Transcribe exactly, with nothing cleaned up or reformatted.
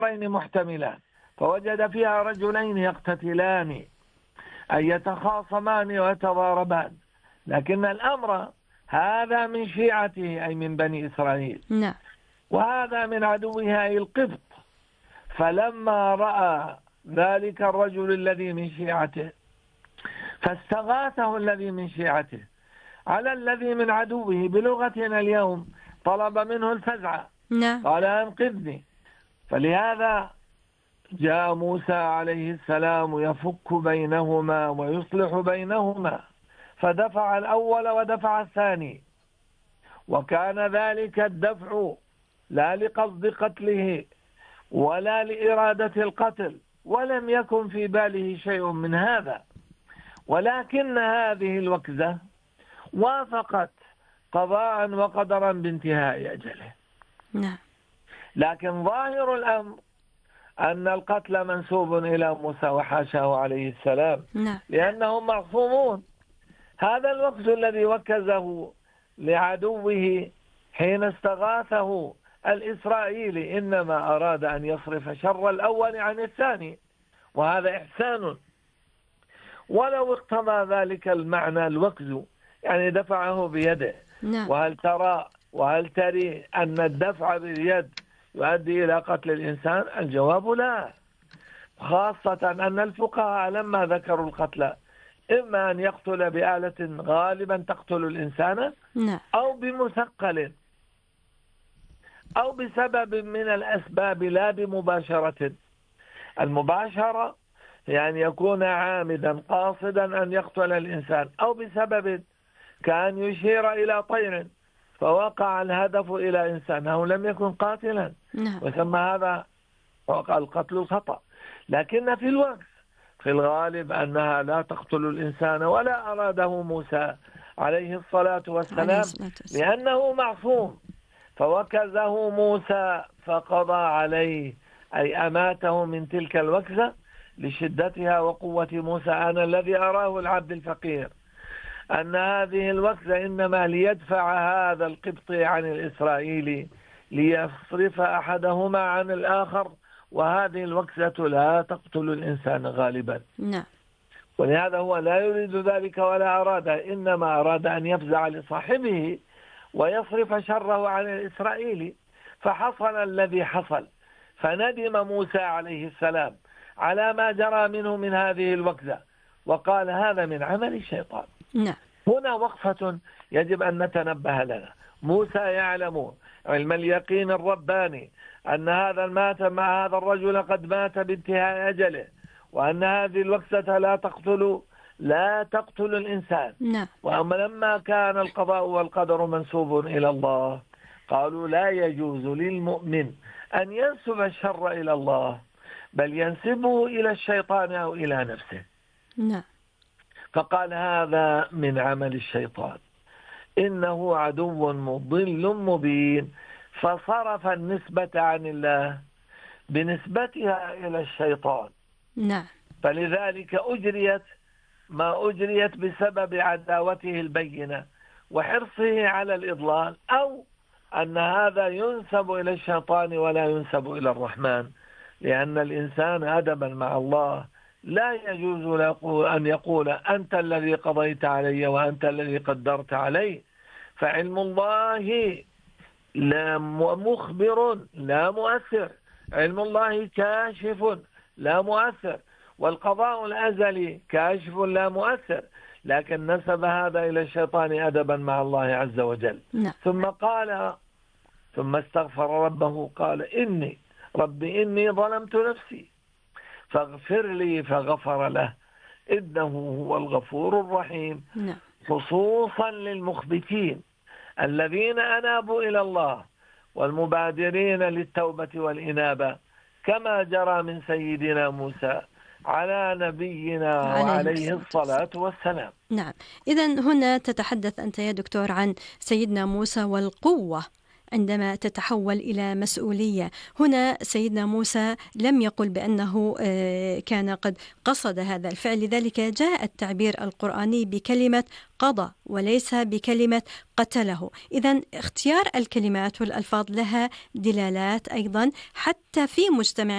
أمرين محتملان، فوجد فيها رجلين يقتتلان أي يتخاصمان ويتضاربان، لكن الأمر هذا من شيعته أي من بني إسرائيل، نعم. وهذا من عدوها أي القبط. فلما رأى ذلك الرجل الذي من شيعته فاستغاثه الذي من شيعته على الذي من عدوه، بلغتنا اليوم طلب منه الفزع، نعم. قال أنقذني. فلهذا جاء موسى عليه السلام يفك بينهما ويصلح بينهما، فدفع الأول ودفع الثاني، وكان ذلك الدفع لا لقصد قتله ولا لإرادة القتل، ولم يكن في باله شيء من هذا، ولكن هذه الوكزة وافقت قضاء وقدرا بانتهاء أجله. نعم. لكن ظاهر الأمر أن القتل منسوب إلى موسى وحاشاه عليه السلام، نعم. لأنهم معصومون. هذا الوكز الذي وكزه لعدوه حين استغاثه الإسرائيلي إنما أراد أن يصرف شر الأول عن الثاني، وهذا إحسان. ولو اقتضى ذلك المعنى الوكز يعني دفعه بيده، نعم. وهل ترى وهل تري أن الدفع باليد يؤدي إلى قتل الإنسان؟ الجواب لا، خاصة أن الفقهاء لما ذكروا القتل إما أن يقتل بآلة غالبا تقتل الإنسان، نعم. أو بمثقل، أو بسبب من الأسباب لا بمباشرة. المباشرة يعني يكون عامدا قاصدا أن يقتل الإنسان، أو بسبب كان يشير إلى طير فوقع الهدف إلى إنسانه لم يكن قاتلا، نعم. وثم هذا وقع القتل خطأ. لكن في الوقت في الغالب أنها لا تقتل الإنسان، ولا أراده موسى عليه الصلاة والسلام لأنه معصوم، فوكزه موسى فقضى عليه أي أماته من تلك الوكزة لشدتها وقوة موسى. أنا الذي أراه العبد الفقير أن هذه الوكزة إنما ليدفع هذا القبطي عن الإسرائيلي ليصرف أحدهما عن الآخر، وهذه الوكزة لا تقتل الإنسان غالبا. نعم. ولهذا هو لا يريد ذلك ولا أراد، إنما أراد أن يفزع لصاحبه ويصرف شره عن الإسرائيلي، فحصل الذي حصل. فندم موسى عليه السلام على ما جرى منه من هذه الوكزة، وقال هذا من عمل الشيطان. نعم. هنا وقفة يجب أن نتنبه لنا. موسى يعلم علم اليقين الرباني أن هذا مات مع هذا الرجل قد مات بانتهاء أجله، وأن هذه الوكزة لا تقتل لا تقتل الإنسان. نعم. وأما لما كان القضاء والقدر منسوب إلى الله قالوا لا يجوز للمؤمن أن ينسب الشر إلى الله، بل ينسبه إلى الشيطان أو إلى نفسه. نعم. فقال هذا من عمل الشيطان، إنه عدو مضل مبين، فصرف النسبة عن الله بنسبتها إلى الشيطان. نعم. فلذلك أجريت ما أجريت بسبب عداوته البينة وحرصه على الإضلال، أو أن هذا ينسب إلى الشيطان ولا ينسب إلى الرحمن، لأن الإنسان أدبا مع الله لا يجوز له أن يقول أنت الذي قضيت علي وأنت الذي قدرت علي. فعلم الله لا مخبر لا مؤثر، علم الله كاشف لا مؤثر، والقضاء الأزلي كاشف لا مؤثر، لكن نسب هذا إلى الشيطان أدبا مع الله عز وجل. نعم. ثم قال ثم استغفر ربه قال إني ربي إني ظلمت نفسي فاغفر لي فغفر له إنه هو الغفور الرحيم. نعم. خصوصا للمخبتين الذين أنابوا إلى الله والمبادرين للتوبة والإنابة، كما جرى من سيدنا موسى على نبينا وعليه الصلاة والسلام. نعم. إذن هنا تتحدث أنت يا دكتور عن سيدنا موسى والقوة عندما تتحول إلى مسؤولية. هنا سيدنا موسى لم يقل بأنه كان قد قصد هذا الفعل، لذلك جاء التعبير القرآني بكلمة قضى وليس بكلمة قتله. إذن اختيار الكلمات والألفاظ لها دلالات أيضا حتى في مجتمع